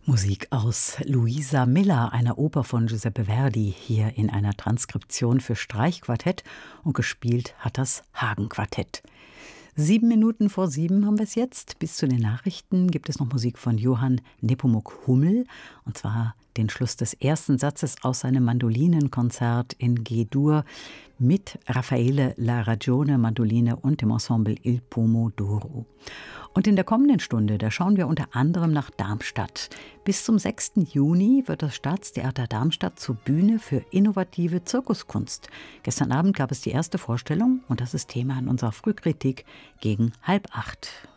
Musik aus Luisa Miller, einer Oper von Giuseppe Verdi, hier in einer Transkription für Streichquartett, und gespielt hat das Hagen-Quartett. 7 Minuten vor 7 haben wir es jetzt. Bis zu den Nachrichten gibt es noch Musik von Johann Nepomuk Hummel, und zwar den Schluss des ersten Satzes aus seinem Mandolinenkonzert in G-Dur mit Raffaele La Ragione Mandoline und dem Ensemble Il Pomodoro. Und in der kommenden Stunde, da schauen wir unter anderem nach Darmstadt. Bis zum 6. Juni wird das Staatstheater Darmstadt zur Bühne für innovative Zirkuskunst. Gestern Abend gab es die erste Vorstellung und das ist Thema in unserer Frühkritik gegen 7:30.